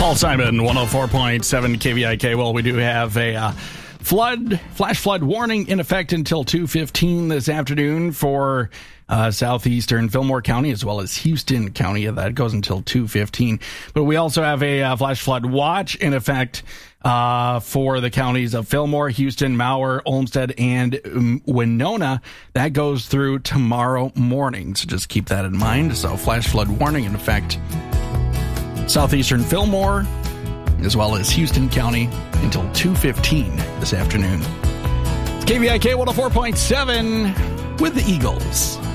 Paul Simon, 104.7 KVIK. Well, we do have a flash flood warning in effect until 2:15 this afternoon for southeastern Fillmore County as well as Houston County. That goes until 2:15. But we also have a flash flood watch in effect for the counties of Fillmore, Houston, Mower, Olmsted, and Winona. That goes through tomorrow morning. So just keep that in mind. So flash flood warning in effect. Southeastern Fillmore, as well as Houston County, until 2:15 this afternoon. It's KVIK 104.7 with the Eagles.